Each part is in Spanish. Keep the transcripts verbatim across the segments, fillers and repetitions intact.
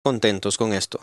contentos con esto.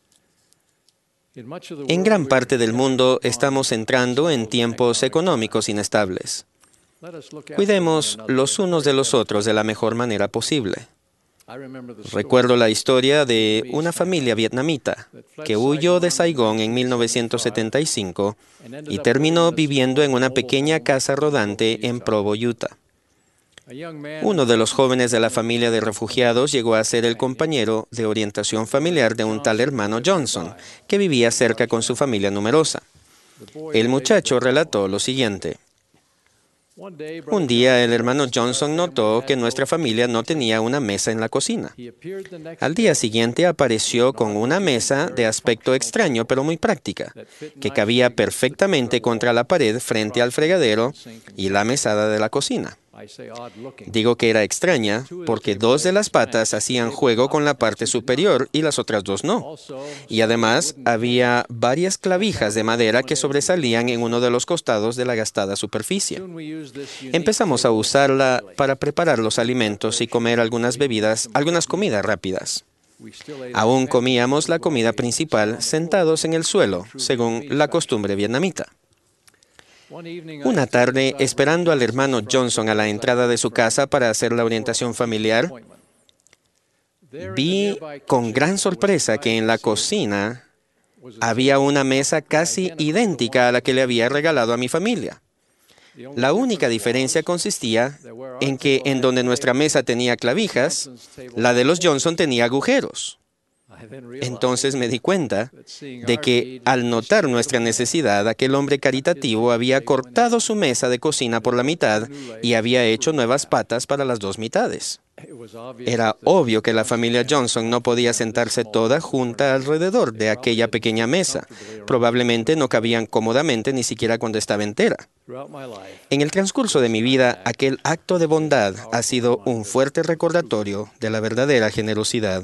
En gran parte del mundo estamos entrando en tiempos económicos inestables. Cuidemos los unos de los otros de la mejor manera posible. Recuerdo la historia de una familia vietnamita que huyó de Saigón en mil novecientos setenta y cinco y terminó viviendo en una pequeña casa rodante en Provo, Utah. Uno de los jóvenes de la familia de refugiados llegó a ser el compañero de orientación familiar de un tal hermano Johnson, que vivía cerca con su familia numerosa. El muchacho relató lo siguiente. Un día el hermano Johnson notó que nuestra familia no tenía una mesa en la cocina. Al día siguiente apareció con una mesa de aspecto extraño pero muy práctica, que cabía perfectamente contra la pared frente al fregadero y la mesada de la cocina. Digo que era extraña porque dos de las patas hacían juego con la parte superior y las otras dos no. Y además había varias clavijas de madera que sobresalían en uno de los costados de la gastada superficie. Empezamos a usarla para preparar los alimentos y comer algunas bebidas, algunas comidas rápidas. Aún comíamos la comida principal sentados en el suelo, según la costumbre vietnamita. Una tarde, esperando al hermano Johnson a la entrada de su casa para hacer la orientación familiar, vi con gran sorpresa que en la cocina había una mesa casi idéntica a la que le había regalado a mi familia. La única diferencia consistía en que en donde nuestra mesa tenía clavijas, la de los Johnson tenía agujeros. Entonces me di cuenta de que al notar nuestra necesidad, aquel hombre caritativo había cortado su mesa de cocina por la mitad y había hecho nuevas patas para las dos mitades. Era obvio que la familia Johnson no podía sentarse toda junta alrededor de aquella pequeña mesa. Probablemente no cabían cómodamente ni siquiera cuando estaba entera. En el transcurso de mi vida, aquel acto de bondad ha sido un fuerte recordatorio de la verdadera generosidad.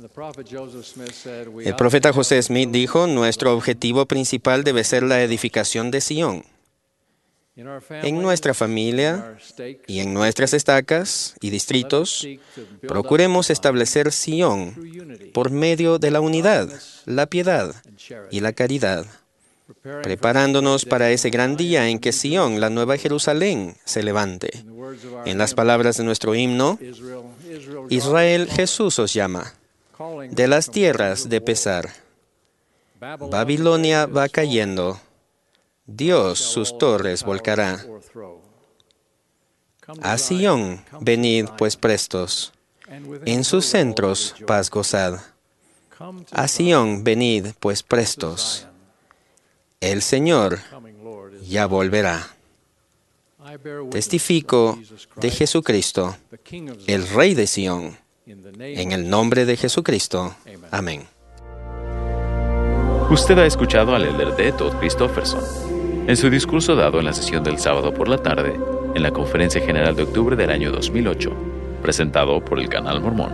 El profeta José Smith dijo, nuestro objetivo principal debe ser la edificación de Sion. En nuestra familia y en nuestras estacas y distritos, procuremos establecer Sion por medio de la unidad, la piedad y la caridad, preparándonos para ese gran día en que Sion, la nueva Jerusalén, se levante. En las palabras de nuestro himno, Israel, Jesús os llama, de las tierras de pesar. Babilonia va cayendo, Dios sus torres volcará. A Sion, venid pues prestos, en sus centros paz gozad. A Sion, venid pues prestos, el Señor ya volverá. Testifico de Jesucristo, el Rey de Sion, en el nombre de Jesucristo. Amén. Usted ha escuchado al elder D. Todd Christofferson en su discurso dado en la sesión del sábado por la tarde en la Conferencia General de octubre del año dos mil ocho, presentado por el Canal Mormón.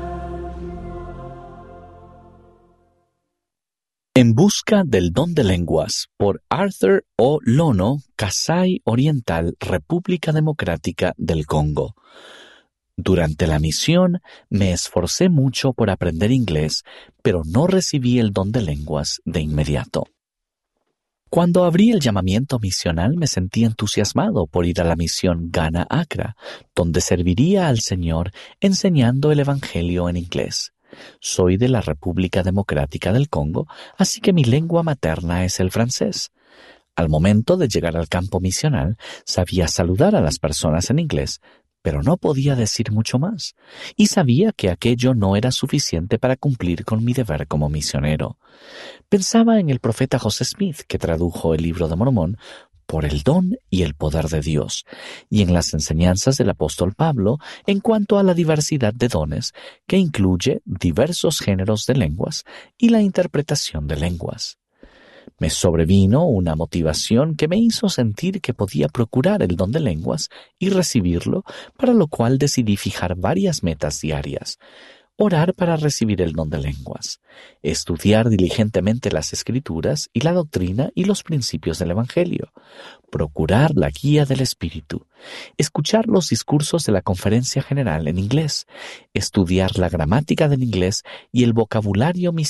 En busca del don de lenguas, por Arthur O. Lono, Kasai Oriental, República Democrática del Congo. Durante la misión me esforcé mucho por aprender inglés, pero no recibí el don de lenguas de inmediato. Cuando abrí el llamamiento misional me sentí entusiasmado por ir a la misión Ghana Accra, donde serviría al Señor enseñando el Evangelio en inglés. Soy de la República Democrática del Congo, así que mi lengua materna es el francés. Al momento de llegar al campo misional, sabía saludar a las personas en inglés, pero no podía decir mucho más, y sabía que aquello no era suficiente para cumplir con mi deber como misionero. Pensaba en el profeta José Smith, que tradujo el Libro de Mormón, por el don y el poder de Dios, y en las enseñanzas del apóstol Pablo en cuanto a la diversidad de dones, que incluye diversos géneros de lenguas y la interpretación de lenguas. Me sobrevino una motivación que me hizo sentir que podía procurar el don de lenguas y recibirlo, para lo cual decidí fijar varias metas diarias. orar para recibir el don de lenguas, estudiar diligentemente las Escrituras y la doctrina y los principios del Evangelio, procurar la guía del Espíritu, escuchar los discursos de la Conferencia General en inglés, estudiar la gramática del inglés y el vocabulario misionero